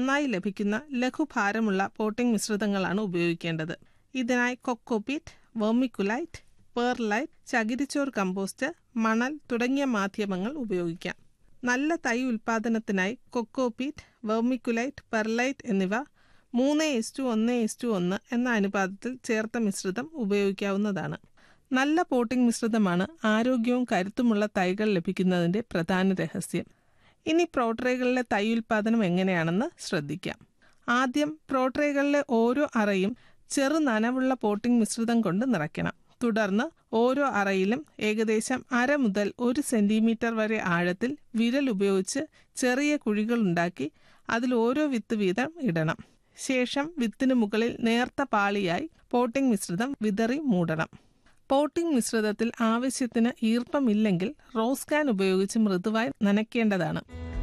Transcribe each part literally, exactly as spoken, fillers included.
നന്നായി ലഭിക്കുന്ന ലഘുഭാരമുള്ള പോട്ടിംഗ് മിശ്രിതങ്ങളാണ് ഉപയോഗിക്കേണ്ടത്. ഇതിനായി കൊക്കോപീറ്റ്, വെർമിക്കുലൈറ്റ്, പെർലൈറ്റ്, ചകിരിച്ചോർ കമ്പോസ്റ്റ്, മണൽ തുടങ്ങിയ മാധ്യമങ്ങൾ ഉപയോഗിക്കാം. നല്ല തൈ ഉൽപാദനത്തിനായി കൊക്കോപീറ്റ്, വെർമിക്കുലൈറ്റ്, പെർലൈറ്റ് എന്നിവ മൂന്ന് ഇസ്റ്റു ഒന്ന് ഇസ്റ്റു ഒന്ന് എന്ന അനുപാതത്തിൽ ചേർത്ത മിശ്രിതം ഉപയോഗിക്കാവുന്നതാണ്. നല്ല പോട്ടിംഗ് മിശ്രിതമാണ് ആരോഗ്യവും കരുത്തുമുള്ള തൈകൾ ലഭിക്കുന്നതിന്റെ പ്രധാന രഹസ്യം. ഇനി പ്രോട്രേകളിലെ തൈ ഉൽപാദനം എങ്ങനെയാണെന്ന് ശ്രദ്ധിക്കാം. ആദ്യം പ്രോട്രേകളിലെ ഓരോ അറയും ചെറു നനവുള്ള പോട്ടിംഗ് മിശ്രിതം കൊണ്ട് നിറയ്ക്കണം. തുടർന്ന് ഓരോ അറയിലും ഏകദേശം അര മുതൽ ഒരു സെന്റിമീറ്റർ വരെ ആഴത്തിൽ വിരൽ ഉപയോഗിച്ച് ചെറിയ കുഴികളുണ്ടാക്കി അതിൽ ഓരോ വിത്ത് വീതം ഇടണം. ശേഷം വിത്തിന് മുകളിൽ നേർത്ത പാളിയായി പോട്ടിംഗ് മിശ്രിതം വിതറി മൂടണം. പോട്ടിംഗ് മിശ്രിതത്തിൽ ആവശ്യത്തിന് ഈർപ്പമില്ലെങ്കിൽ റോസ് കാൻ ഉപയോഗിച്ച് മൃദുവായി നനയ്ക്കേണ്ടതാണ്.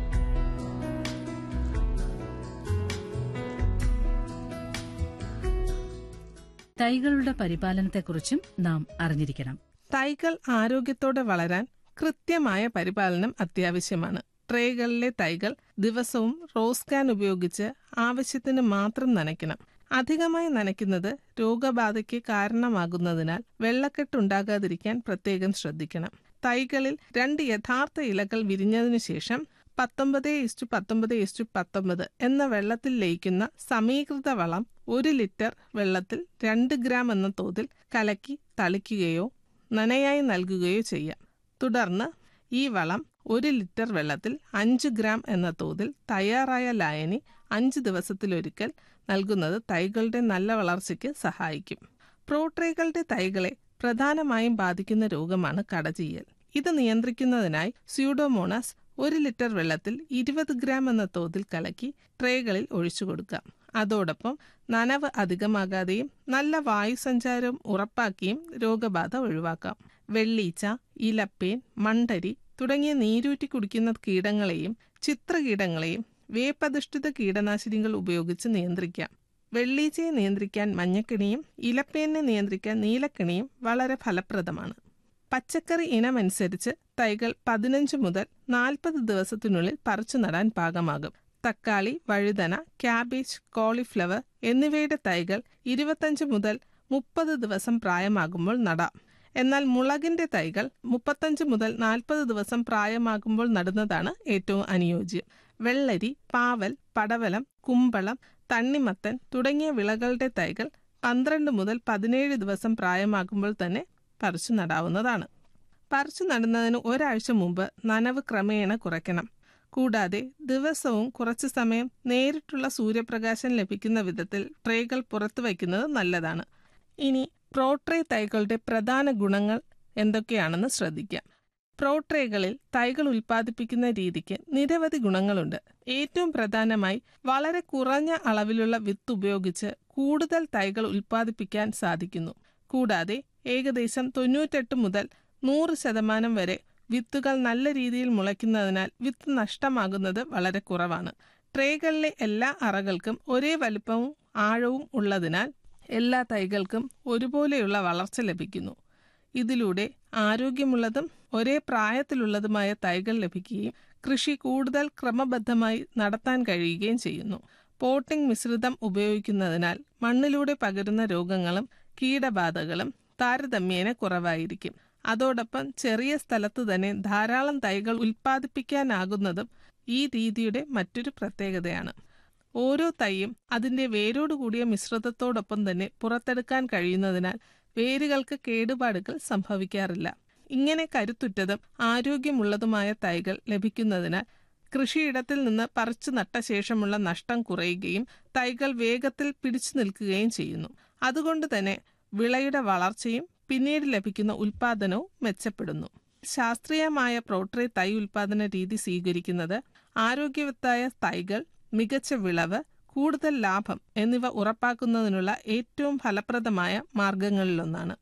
തൈകളുടെ പരിപാലനത്തെക്കുറിച്ചും നാം അറിഞ്ഞിരിക്കണം. തൈകൾ ആരോഗ്യത്തോടെ വളരാൻ കൃത്യമായ പരിപാലനം അത്യാവശ്യമാണ്. ട്രേകളിലെ തൈകൾ ദിവസവും റോസ് കാൻ ഉപയോഗിച്ച് ആവശ്യത്തിന് മാത്രം നനയ്ക്കണം. അധികമായി നനയ്ക്കുന്നത് രോഗബാധയ്ക്ക് കാരണമാകുന്നതിനാൽ വെള്ളക്കെട്ടുണ്ടാകാതിരിക്കാൻ പ്രത്യേകം ശ്രദ്ധിക്കണം. തൈകളിൽ രണ്ട് യഥാർത്ഥ ഇലകൾ വിരിഞ്ഞതിനു ശേഷം പത്തൊമ്പത് ഇസ്റ്റു പത്തൊമ്പത് ഇസ്റ്റു പത്തൊമ്പത് എന്ന വെള്ളത്തിൽ ലയിക്കുന്ന സമീകൃത വളം ഒരു ലിറ്റർ വെള്ളത്തിൽ രണ്ട് ഗ്രാം എന്ന തോതിൽ കലക്കി തളിക്കുകയോ നനയായി നൽകുകയോ ചെയ്യാം. തുടർന്ന് ഈ വളം ഒരു ലിറ്റർ വെള്ളത്തിൽ അഞ്ച് ഗ്രാം എന്ന തോതിൽ തയ്യാറായ ലായനി അഞ്ച് ദിവസത്തിലൊരിക്കൽ നൽകുന്നത് തൈകളുടെ നല്ല വളർച്ചയ്ക്ക് സഹായിക്കും. പ്രോട്രേകളുടെ തൈകളെ പ്രധാനമായും ബാധിക്കുന്ന രോഗമാണ് കടചീയൽ. ഇത് നിയന്ത്രിക്കുന്നതിനായി സ്യൂഡോമോണാസ് ഒരു ലിറ്റർ വെള്ളത്തിൽ ഇരുപത് ഗ്രാം എന്ന തോതിൽ കലക്കി ട്രേകളിൽ ഒഴിച്ചു കൊടുക്കാം. അതോടൊപ്പം നനവ് അധികമാകാതെയും നല്ല വായുസഞ്ചാരവും ഉറപ്പാക്കിയും രോഗബാധ ഒഴിവാക്കാം. വെള്ളീച്ച, ഇലപ്പേൻ, മണ്ടരി തുടങ്ങിയ നീരൂറ്റി കുടിക്കുന്ന കീടങ്ങളെയും ചിത്രകീടങ്ങളെയും വേപ്പധിഷ്ഠിത കീടനാശിനികൾ ഉപയോഗിച്ച് നിയന്ത്രിക്കാം. വെള്ളീച്ചയെ നിയന്ത്രിക്കാൻ മഞ്ഞക്കിണിയും ഇലപ്പേനെ നിയന്ത്രിക്കാൻ നീലക്കിണിയും വളരെ ഫലപ്രദമാണ്. പച്ചക്കറി ഇനമനുസരിച്ച് തൈകൾ പതിനഞ്ച് മുതൽ നാൽപ്പത് ദിവസത്തിനുള്ളിൽ പറിച്ചു നടാൻ പാകമാകും. തക്കാളി, വഴുതന, ക്യാബേജ്, കോളിഫ്ലവർ എന്നിവയുടെ തൈകൾ ഇരുപത്തഞ്ച് മുതൽ മുപ്പത് ദിവസം പ്രായമാകുമ്പോൾ നടാം. എന്നാൽ മുളകിന്റെ തൈകൾ മുപ്പത്തഞ്ച് മുതൽ നാൽപ്പത് ദിവസം പ്രായമാകുമ്പോൾ നടുന്നതാണ് ഏറ്റവും അനുയോജ്യം. വെള്ളരി, പാവൽ, പടവലം, കുമ്പളം, തണ്ണിമത്തൻ തുടങ്ങിയ വിളകളുടെ തൈകൾ പന്ത്രണ്ട് മുതൽ പതിനേഴ് ദിവസം പ്രായമാകുമ്പോൾ തന്നെ പറിച്ചു നടാവുന്നതാണ്. പറിച്ചു നടുന്നതിന് ഒരാഴ്ച മുമ്പ് നനവ് ക്രമേണ കുറയ്ക്കണം. കൂടാതെ ദിവസവും കുറച്ചു സമയം നേരിട്ടുള്ള സൂര്യപ്രകാശം ലഭിക്കുന്ന വിധത്തിൽ ട്രേകൾ പുറത്തു വയ്ക്കുന്നത് നല്ലതാണ്. ഇനി പ്രോട്രേ തൈകളുടെ പ്രധാന ഗുണങ്ങൾ എന്തൊക്കെയാണെന്ന് ശ്രദ്ധിക്കാം. പ്രോട്രേകളിൽ തൈകൾ ഉൽപ്പാദിപ്പിക്കുന്ന രീതിക്ക് നിരവധി ഗുണങ്ങളുണ്ട്. ഏറ്റവും പ്രധാനമായി വളരെ കുറഞ്ഞ അളവിലുള്ള വിത്ത് ഉപയോഗിച്ച് കൂടുതൽ തൈകൾ ഉൽപ്പാദിപ്പിക്കാൻ സാധിക്കുന്നു. കൂടാതെ ഏകദേശം തൊണ്ണൂറ്റെട്ട് മുതൽ നൂറ് ശതമാനം വരെ വിത്തുകൾ നല്ല രീതിയിൽ മുളയ്ക്കുന്നതിനാൽ വിത്ത് നഷ്ടമാകുന്നത് വളരെ കുറവാണ്. ട്രേകളിലെ എല്ലാ അറകൾക്കും ഒരേ വലുപ്പവും ആഴവും ഉള്ളതിനാൽ എല്ലാ തൈകൾക്കും ഒരുപോലെയുള്ള വളർച്ച ലഭിക്കുന്നു. ഇതിലൂടെ ആരോഗ്യമുള്ളതും ഒരേ പ്രായത്തിലുള്ളതുമായ തൈകൾ ലഭിക്കുകയും കൃഷി കൂടുതൽ ക്രമബദ്ധമായി നടത്താൻ കഴിയുകയും ചെയ്യുന്നു. പോട്ടിംഗ് മിശ്രിതം ഉപയോഗിക്കുന്നതിനാൽ മണ്ണിലൂടെ പകരുന്ന രോഗങ്ങളും കീടബാധകളും താരതമ്യേന കുറവായിരിക്കും. അതോടൊപ്പം ചെറിയ സ്ഥലത്ത് തന്നെ ധാരാളം തൈകൾ ഉൽപ്പാദിപ്പിക്കാനാകുന്നതും ഈ രീതിയുടെ മറ്റൊരു പ്രത്യേകതയാണ്. ഓരോ തൈയും അതിന്റെ വേരോടുകൂടിയ മിശ്രിതത്തോടൊപ്പം തന്നെ പുറത്തെടുക്കാൻ കഴിയുന്നതിനാൽ വേരുകൾക്ക് കേടുപാടുകൾ സംഭവിക്കാറില്ല. ഇങ്ങനെ കരുത്തുറ്റതും ആരോഗ്യമുള്ളതുമായ തൈകൾ ലഭിക്കുന്നതിനാൽ കൃഷിയിടത്തിൽ നിന്ന് പറിച്ചു നട്ട ശേഷമുള്ള നഷ്ടം കുറയുകയും തൈകൾ വേഗത്തിൽ പിടിച്ചു നിൽക്കുകയും ചെയ്യുന്നു. അതുകൊണ്ട് തന്നെ വിളയുടെ വളർച്ചയും പിന്നീട് ലഭിക്കുന്ന ഉൽപാദനവും മെച്ചപ്പെടുന്നു. ശാസ്ത്രീയമായ പ്രോട്രേ തൈ ഉൽപാദന രീതി സ്വീകരിക്കുന്നത് ആരോഗ്യവത്തായ തൈകൾ, മികച്ച വിളവ്, കൂടുതൽ ലാഭം എന്നിവ ഉറപ്പാക്കുന്നതിനുള്ള ഏറ്റവും ഫലപ്രദമായ മാർഗങ്ങളിലൊന്നാണ്.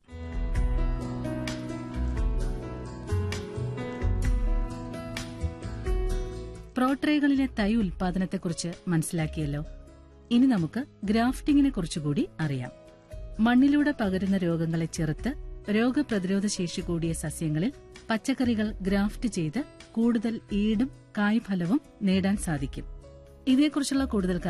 പ്രോട്രേകളിലെ തൈ ഉൽപാദനത്തെക്കുറിച്ച് മനസ്സിലാക്കിയല്ലോ. ഇനി നമുക്ക് ഗ്രാഫ്റ്റിംഗിനെ കുറിച്ചുകൂടി അറിയാം. മണ്ണിലൂടെ പകരുന്ന രോഗങ്ങളെ ചെറുത്ത് രോഗപ്രതിരോധ ശേഷി കൂടിയ സസ്യങ്ങളിൽ പച്ചക്കറികൾ ഗ്രാഫ്റ്റ് ചെയ്ത് കൂടുതൽ ഈടും കായ്ഫലവും നേടാൻ സാധിക്കും. ഇതേക്കുറിച്ചുള്ള കൂടുതൽ